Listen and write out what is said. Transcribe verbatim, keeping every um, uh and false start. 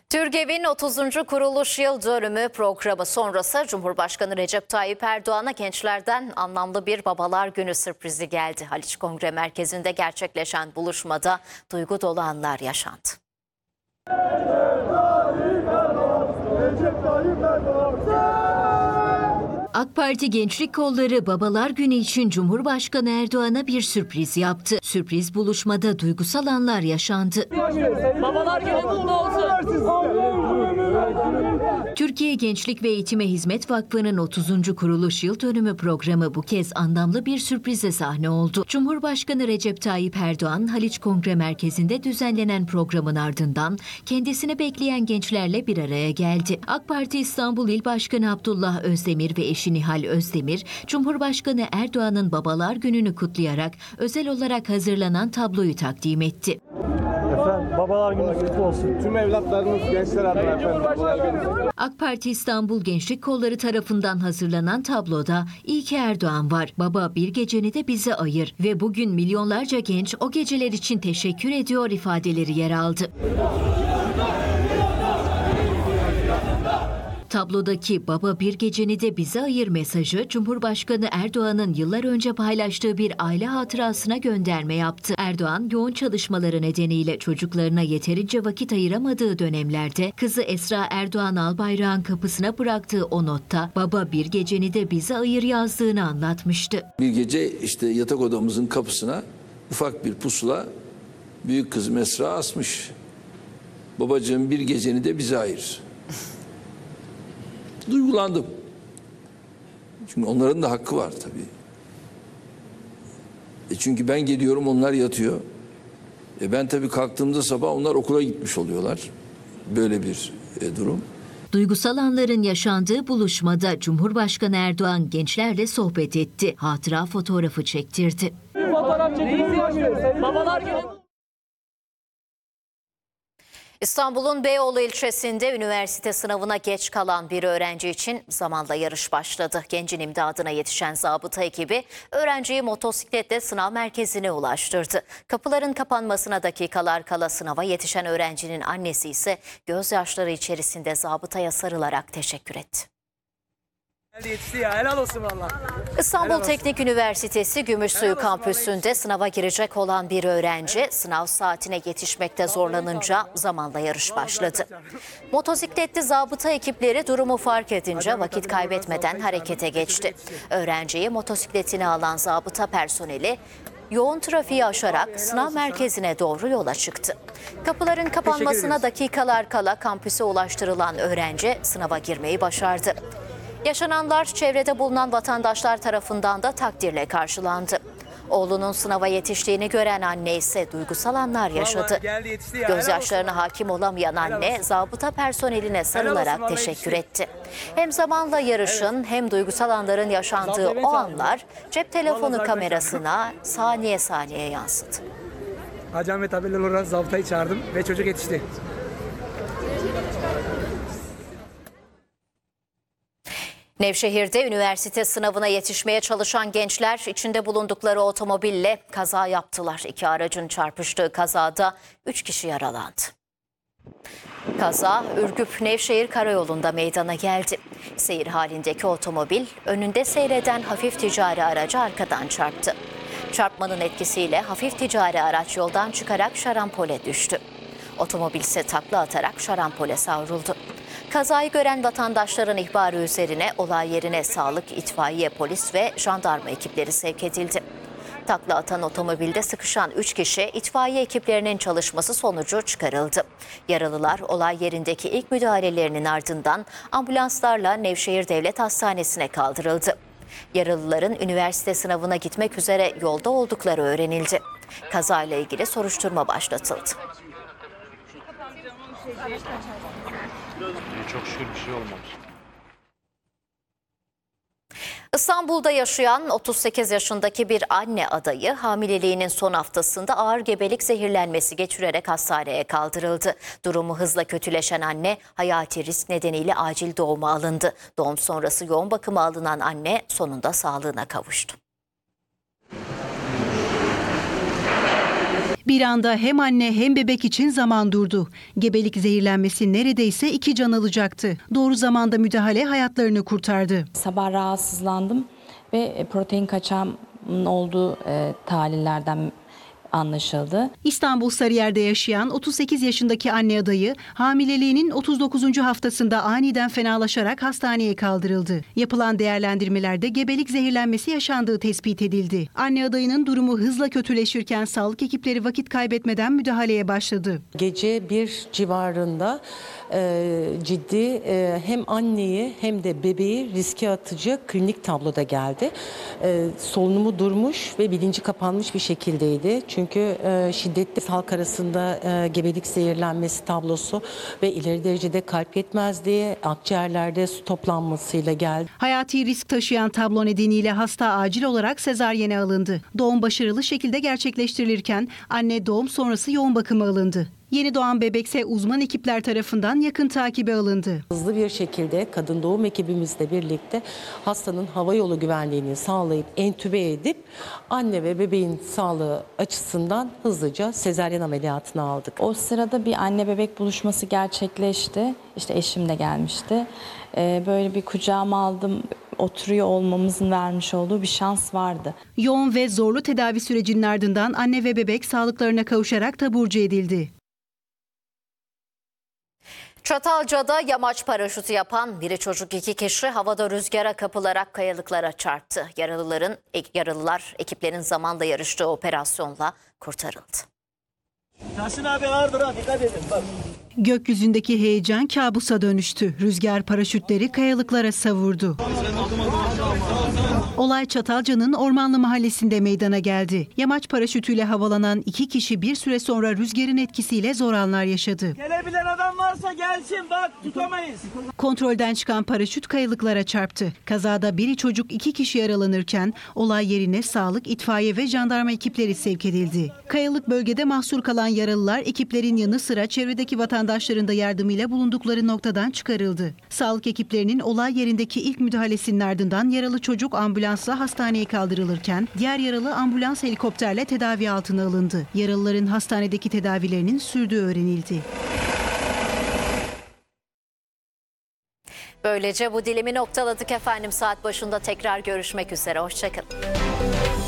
TÜRGEV'in otuzuncu kuruluş yıl dönümü programı sonrası Cumhurbaşkanı Recep Tayyip Erdoğan'a gençlerden anlamlı bir Babalar Günü sürprizi geldi. Haliç Kongre Merkezi'nde gerçekleşen buluşmada duygu dolu anlar yaşandı. AK Parti Gençlik Kolları Babalar Günü için Cumhurbaşkanı Erdoğan'a bir sürpriz yaptı. Sürpriz buluşmada duygusal anlar yaşandı. Babalar Günü kutlu olsun. Türkiye Gençlik ve Eğitime Hizmet Vakfı'nın otuzuncu kuruluş yıl dönümü programı bu kez anlamlı bir sürprize sahne oldu. Cumhurbaşkanı Recep Tayyip Erdoğan, Haliç Kongre Merkezi'nde düzenlenen programın ardından kendisini bekleyen gençlerle bir araya geldi. AK Parti İstanbul İl Başkanı Abdullah Özdemir ve eşi Nihal Özdemir, Cumhurbaşkanı Erdoğan'ın Babalar Günü'nü kutlayarak özel olarak hazırlanan tabloyu takdim etti. Efendim, Babalar Günü kutlu olsun. Tüm evlatlarımız gençler adına efendim. Babalar Günü. AK Parti İstanbul Gençlik Kolları tarafından hazırlanan tabloda "İyi ki Erdoğan var. Baba bir geceni de bize ayır ve bugün milyonlarca genç o geceler için teşekkür ediyor" ifadeleri yer aldı. Tablodaki "Baba bir geceni de bize ayır" mesajı Cumhurbaşkanı Erdoğan'ın yıllar önce paylaştığı bir aile hatırasına gönderme yaptı. Erdoğan yoğun çalışmaları nedeniyle çocuklarına yeterince vakit ayıramadığı dönemlerde kızı Esra Erdoğan Albayrak'ın kapısına bıraktığı o notta "Baba bir geceni de bize ayır" yazdığını anlatmıştı. Bir gece işte yatak odamızın kapısına ufak bir pusula büyük kızım Esra asmış. "Babacığım bir geceni de bize ayır." Duygulandım. Çünkü onların da hakkı var tabii. E çünkü ben geliyorum, onlar yatıyor. E ben tabii kalktığımda sabah onlar okula gitmiş oluyorlar. Böyle bir e, durum. Duygusal anların yaşandığı buluşmada Cumhurbaşkanı Erdoğan gençlerle sohbet etti. Hatıra fotoğrafı çektirdi. Fotoğraf çekildi. Babalar Günü. İstanbul'un Beyoğlu ilçesinde üniversite sınavına geç kalan bir öğrenci için zamanla yarış başladı. Gencin imdadına yetişen zabıta ekibi öğrenciyi motosikletle sınav merkezine ulaştırdı. Kapıların kapanmasına dakikalar kala sınava yetişen öğrencinin annesi ise gözyaşları içerisinde zabıtaya sarılarak teşekkür etti. Yetişti ya, helal olsun valla. İstanbul Teknik Üniversitesi Gümüşsuyu kampüsünde sınava girecek olan bir öğrenci sınav saatine yetişmekte zorlanınca zamanla yarış başladı. Motosikletli zabıta ekipleri durumu fark edince vakit kaybetmeden harekete geçti. Öğrenciyi motosikletine alan zabıta personeli yoğun trafiği aşarak sınav merkezine doğru yola çıktı. Kapıların kapanmasına dakikalar kala kampüse ulaştırılan öğrenci sınava girmeyi başardı. Yaşananlar çevrede bulunan vatandaşlar tarafından da takdirle karşılandı. Oğlunun sınava yetiştiğini gören anne ise duygusal anlar yaşadı. Gözyaşlarına hakim olamayan anne zabıta personeline sarılarak teşekkür etti. Hem zamanla yarışın hem duygusal anların yaşandığı o anlar cep telefonu kamerasına saniye saniye yansıdı. Hacı Ahmet abiyle olarak zabıtayı çağırdım ve çocuk yetişti. Nevşehir'de üniversite sınavına yetişmeye çalışan gençler içinde bulundukları otomobille kaza yaptılar. İki aracın çarpıştığı kazada üç kişi yaralandı. Kaza Ürgüp-Nevşehir karayolunda meydana geldi. Seyir halindeki otomobil önünde seyreden hafif ticari aracı arkadan çarptı. Çarpmanın etkisiyle hafif ticari araç yoldan çıkarak şarampole düştü. Otomobil ise takla atarak şarampole savruldu. Kazayı gören vatandaşların ihbarı üzerine olay yerine sağlık, itfaiye, polis ve jandarma ekipleri sevk edildi. Takla atan otomobilde sıkışan üç kişi itfaiye ekiplerinin çalışması sonucu çıkarıldı. Yaralılar olay yerindeki ilk müdahalelerinin ardından ambulanslarla Nevşehir Devlet Hastanesi'ne kaldırıldı. Yaralıların üniversite sınavına gitmek üzere yolda oldukları öğrenildi. Kazayla ilgili soruşturma başlatıldı. Çok şükür bir şey olmamış. İstanbul'da yaşayan otuz sekiz yaşındaki bir anne adayı hamileliğinin son haftasında ağır gebelik zehirlenmesi geçirerek hastaneye kaldırıldı. Durumu hızla kötüleşen anne hayati risk nedeniyle acil doğuma alındı. Doğum sonrası yoğun bakıma alınan anne sonunda sağlığına kavuştu. Bir anda hem anne hem bebek için zaman durdu. Gebelik zehirlenmesi neredeyse iki can alacaktı. Doğru zamanda müdahale hayatlarını kurtardı. Sabah rahatsızlandım ve protein kaçağımın olduğu e, tahlillerden anlaşıldı. İstanbul Sarıyer'de yaşayan otuz sekiz yaşındaki anne adayı hamileliğinin otuz dokuzuncu haftasında aniden fenalaşarak hastaneye kaldırıldı. Yapılan değerlendirmelerde gebelik zehirlenmesi yaşandığı tespit edildi. Anne adayının durumu hızla kötüleşirken sağlık ekipleri vakit kaybetmeden müdahaleye başladı. Gece bir civarında e, ciddi e, hem anneyi hem de bebeği riske atıcı klinik tabloda geldi. E, solunumu durmuş ve bilinci kapanmış bir şekildeydi. Çünkü e, şiddetli halk arasında e, gebelik zehirlenmesi tablosu ve ileri derecede kalp yetmezliği, akciğerlerde su toplanmasıyla geldi. Hayati risk taşıyan tablo nedeniyle hasta acil olarak sezaryene alındı. Doğum başarılı şekilde gerçekleştirilirken anne doğum sonrası yoğun bakıma alındı. Yeni doğan bebekse uzman ekipler tarafından yakın takibe alındı. Hızlı bir şekilde kadın doğum ekibimizle birlikte hastanın hava yolu güvenliğini sağlayıp entübe edip anne ve bebeğin sağlığı açısından hızlıca sezaryen ameliyatına aldık. O sırada bir anne bebek buluşması gerçekleşti. İşte eşim de gelmişti. Ee, böyle bir kucağıma aldım. Oturuyor olmamızın vermiş olduğu bir şans vardı. Yoğun ve zorlu tedavi sürecinin ardından anne ve bebek sağlıklarına kavuşarak taburcu edildi. Çatalca'da yamaç paraşütü yapan biri çocuk iki kişi havada rüzgara kapılarak kayalıklara çarptı. Yaralıların, yaralılar ekiplerin zamanla yarıştığı operasyonla kurtarıldı. Tahsin abi ağırdır ha, dikkat edin bak. Gökyüzündeki heyecan kabusa dönüştü. Rüzgar paraşütleri kayalıklara savurdu. Olay Çatalca'nın Ormanlı Mahallesi'nde meydana geldi. Yamaç paraşütüyle havalanan iki kişi bir süre sonra rüzgarın etkisiyle zor anlar yaşadı. Gelebilen adam varsa gelsin, bak tutamayız. Kontrolden çıkan paraşüt kayalıklara çarptı. Kazada biri çocuk iki kişi yaralanırken olay yerine sağlık, itfaiye ve jandarma ekipleri sevk edildi. Kayalık bölgede mahsur kalan yaralılar ekiplerin yanı sıra çevredeki vatandaşların da yardımıyla bulundukları noktadan çıkarıldı. Sağlık ekiplerinin olay yerindeki ilk müdahalesinin ardından yaralı çocuk ambulansla hastaneye kaldırılırken diğer yaralı ambulans helikopterle tedavi altına alındı. Yaralıların hastanedeki tedavilerinin sürdüğü öğrenildi. Böylece bu dilimi noktaladık efendim. Saat başında tekrar görüşmek üzere. Hoşçakalın.